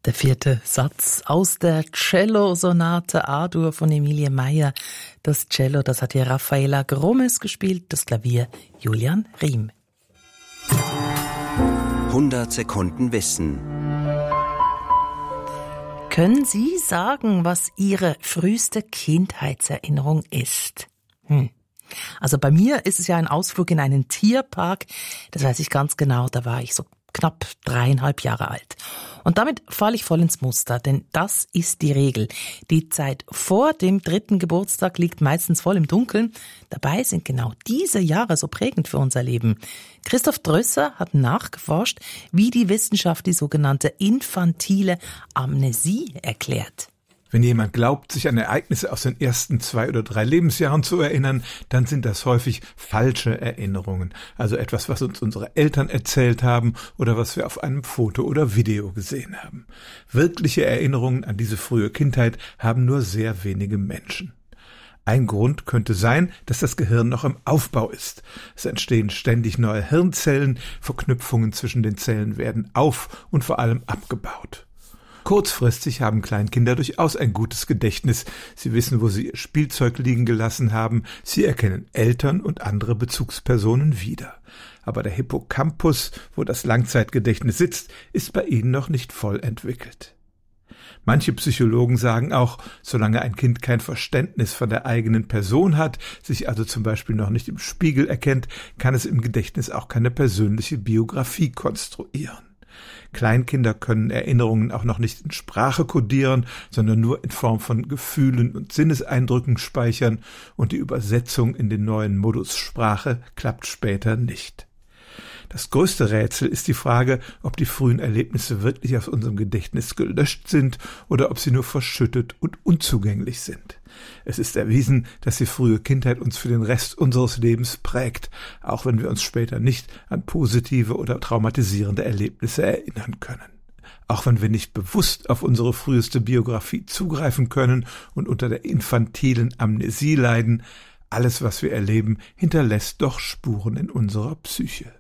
Der 4. Satz aus der Cello-Sonate A-Dur von Emilie Meyer. Das Cello, das hat hier Raffaella Grommes gespielt, das Klavier Julian Riem. 100 Sekunden Wissen. Können Sie sagen, was Ihre früheste Kindheitserinnerung ist? Also bei mir ist es ja ein Ausflug in einen Tierpark. Das weiß ich ganz genau, da war ich so knapp 3,5 Jahre alt. Und damit falle ich voll ins Muster, denn das ist die Regel. Die Zeit vor dem 3. Geburtstag liegt meistens voll im Dunkeln. Dabei sind genau diese Jahre so prägend für unser Leben. Christoph Drösser hat nachgeforscht, wie die Wissenschaft die sogenannte infantile Amnesie erklärt. Wenn jemand glaubt, sich an Ereignisse aus den ersten 2 oder 3 Lebensjahren zu erinnern, dann sind das häufig falsche Erinnerungen. Also etwas, was uns unsere Eltern erzählt haben oder was wir auf einem Foto oder Video gesehen haben. Wirkliche Erinnerungen an diese frühe Kindheit haben nur sehr wenige Menschen. Ein Grund könnte sein, dass das Gehirn noch im Aufbau ist. Es entstehen ständig neue Hirnzellen, Verknüpfungen zwischen den Zellen werden auf- und vor allem abgebaut. Kurzfristig haben Kleinkinder durchaus ein gutes Gedächtnis. Sie wissen, wo sie ihr Spielzeug liegen gelassen haben. Sie erkennen Eltern und andere Bezugspersonen wieder. Aber der Hippocampus, wo das Langzeitgedächtnis sitzt, ist bei ihnen noch nicht voll entwickelt. Manche Psychologen sagen auch, solange ein Kind kein Verständnis von der eigenen Person hat, sich also zum Beispiel noch nicht im Spiegel erkennt, kann es im Gedächtnis auch keine persönliche Biografie konstruieren. Kleinkinder können Erinnerungen auch noch nicht in Sprache kodieren, sondern nur in Form von Gefühlen und Sinneseindrücken speichern, und die Übersetzung in den neuen Modus Sprache klappt später nicht. Das größte Rätsel ist die Frage, ob die frühen Erlebnisse wirklich aus unserem Gedächtnis gelöscht sind oder ob sie nur verschüttet und unzugänglich sind. Es ist erwiesen, dass die frühe Kindheit uns für den Rest unseres Lebens prägt, auch wenn wir uns später nicht an positive oder traumatisierende Erlebnisse erinnern können. Auch wenn wir nicht bewusst auf unsere früheste Biografie zugreifen können und unter der infantilen Amnesie leiden, alles, was wir erleben, hinterlässt doch Spuren in unserer Psyche.